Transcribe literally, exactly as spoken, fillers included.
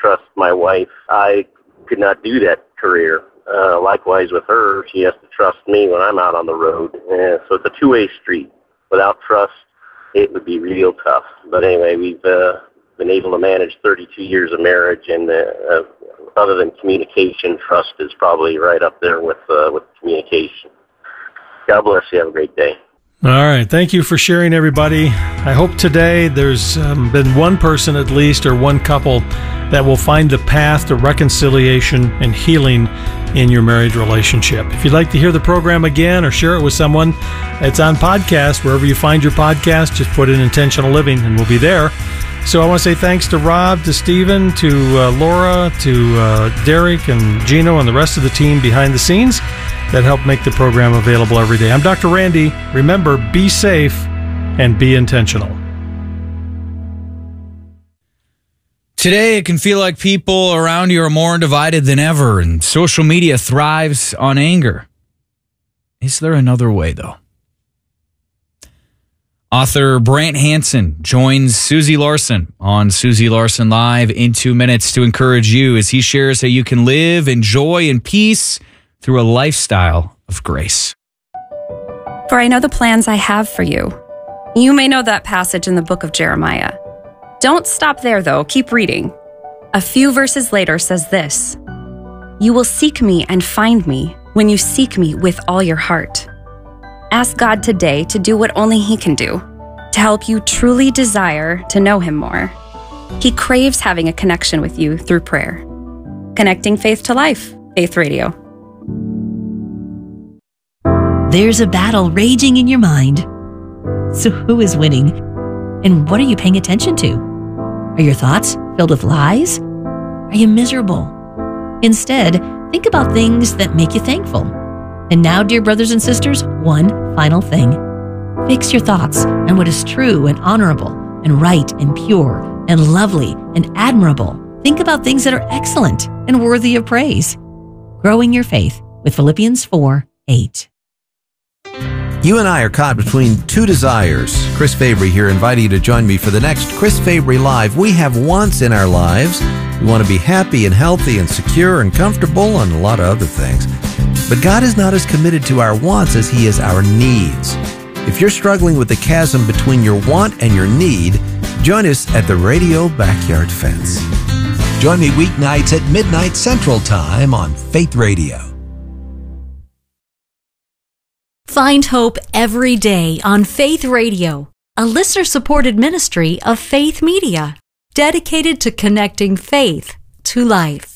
trust my wife. I could not do that career. Uh, likewise with her, she has to trust me when I'm out on the road. Uh, so it's a two-way street. Without trust, it would be real tough. But anyway, we've uh, been able to manage thirty-two years of marriage, and uh, uh, other than communication, trust is probably right up there with uh, with communication. God bless you. Have a great day. All right. Thank you for sharing, everybody. I hope today there's um, been one person at least, or one couple, that will find the path to reconciliation and healing in your marriage relationship. If you'd like to hear the program again or share it with someone, it's on podcast. Wherever you find your podcast, just put in Intentional Living and we'll be there. So I want to say thanks to Rob, to Stephen, to uh, Laura, to uh, Derek and Gino and the rest of the team behind the scenes that help make the program available every day. I'm Doctor Randy. Remember, be safe and be intentional. Today, it can feel like people around you are more divided than ever, and social media thrives on anger. Is there another way, though? Author Brant Hansen joins Susie Larson on Susie Larson Live in two minutes to encourage you as he shares how you can live in joy and peace through a lifestyle of grace. For I know the plans I have for you. You may know that passage in the book of Jeremiah. Don't stop there, though. Keep reading. A few verses later says this: "You will seek me and find me when you seek me with all your heart." Ask God today to do what only He can do, to help you truly desire to know Him more. He craves having a connection with you through prayer. Connecting faith to life. Faith Radio. There's a battle raging in your mind. So who is winning? And what are you paying attention to? Are your thoughts filled with lies? Are you miserable? Instead, think about things that make you thankful. And now, dear brothers and sisters, one final thing. Fix your thoughts on what is true and honorable and right and pure and lovely and admirable. Think about things that are excellent and worthy of praise. Growing your faith with Philippians four eight. You and I are caught between two desires. Chris Fabry here, inviting you to join me for the next Chris Fabry Live. We have wants in our lives. We want to be happy and healthy and secure and comfortable and a lot of other things. But God is not as committed to our wants as He is our needs. If you're struggling with the chasm between your want and your need, join us at the Radio Backyard Fence. Join me weeknights at midnight Central Time on Faith Radio. Find hope every day on Faith Radio, a listener-supported ministry of Faith Media, dedicated to connecting faith to life.